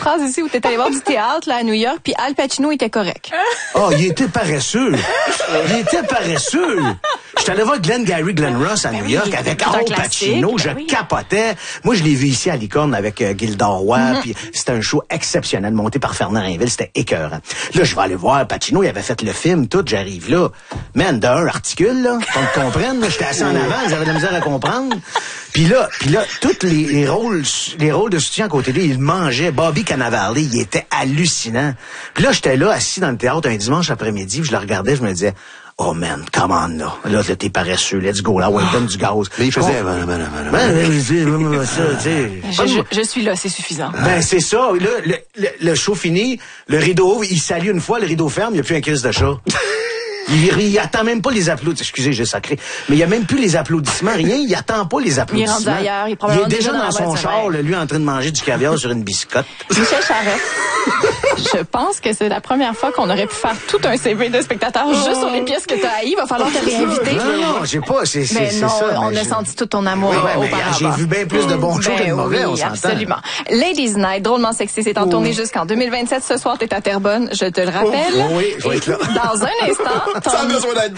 phrase ici où t'es allé voir du théâtre, là, à New York, puis Al Pacino était correct. Oh, il était paresseux. J'étais allé voir Glenn Ross à New York avec Al Pacino. Je capotais. Moi, je l'ai vu ici à Licorne avec Gilda Roy, puis c'était un show exceptionnel monté par Fernand Rainville. C'était écœurant. Là, je vais aller voir Pacino. Il avait fait le film, tout. J'arrive là. Man, d'un articule, là, qu'on me comprenne. Là, j'étais assis en avant. J'avais de la misère à comprendre. Puis là, tous les rôles de soutien à côté de lui, il mangeait. Bobby Cannavale, il était hallucinant. Puis là, j'étais là, assis dans le théâtre un dimanche après-midi, puis je le regardais, je me disais, oh man, come on, là. Là, t'es paresseux, let's go, là, ouais, donne du gaz. Mais il faisait, Je suis là, c'est suffisant. Ben, c'est ça. Là, le show fini, le rideau ouvre, il salue une fois, le rideau ferme, il n'y a plus un crise de chat. Il attend même pas les applaudissements. Excusez, j'ai sacré. Mais il y a même plus les applaudissements, rien. Il attend pas les applaudissements. Il rentre d'ailleurs. Il est déjà dans son char, lui, en train de manger du caviar sur une biscotte. Michel Charette, je pense que c'est la première fois qu'on aurait pu faire tout un CV de spectateur juste sur les pièces que t'as haïes. Il va falloir te réinviter. Non, j'ai pas. C'est ça. On a senti tout ton amour auparavant. J'ai vu bien plus de bons shows que de mauvais, on s'entend. Absolument. Ladies Night, drôlement sexy, c'est en tournée jusqu'en 2027. Ce soir, t'es à Terrebonne, je te le rappelle. Oui, je vais être là. Dans un instant, ça a besoin d'être bon.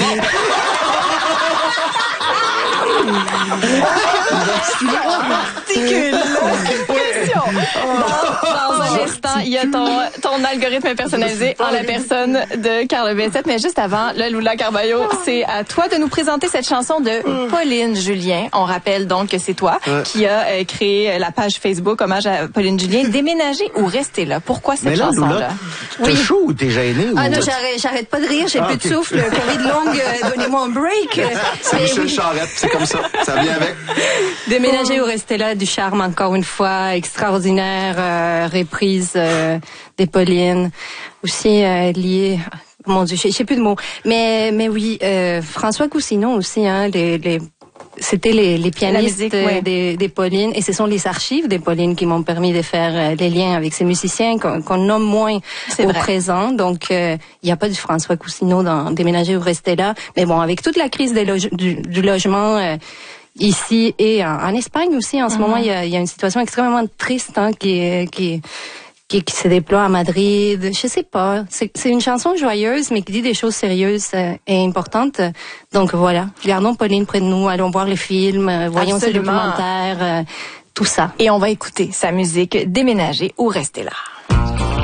Dans un instant, il y a ton algorithme personnalisé en la personne de Carl Bessette. Mais juste avant, là, Lula Carballo, c'est à toi de nous présenter cette chanson de Pauline Julien. On rappelle donc que c'est toi qui a créé la page Facebook hommage à Pauline Julien. Déménager ou rester là? Pourquoi cette chanson-là? T'es chaud ou t'es gêné? Ah non, j'arrête pas de rire, j'ai plus de souffle. Covid longue, donnez-moi un break. C'est Michel Charette, c'est comme ça. Ça vient avec. Déménager ou rester là, du charme encore une fois, extraordinaire, reprise des Pauline, aussi lié. Mon Dieu, je sais plus de mots. Mais oui, François Cousineau aussi, hein, c'était les pianistes des Paulines, et ce sont les archives des Paulines qui m'ont permis de faire les liens avec ces musiciens qu'on nomme moins au présent. Donc, il n'y a pas du François Cousineau dans Déménager ou rester là. Mais bon, avec toute la crise du logement ici et en Espagne aussi, en ce moment, il y a une situation extrêmement triste qui se déploie à Madrid. Je sais pas. C'est une chanson joyeuse, mais qui dit des choses sérieuses et importantes. Donc voilà. Gardons Pauline près de nous. Allons voir les films. Voyons ses documentaires. Tout ça. Et on va écouter sa musique Déménager ou rester là.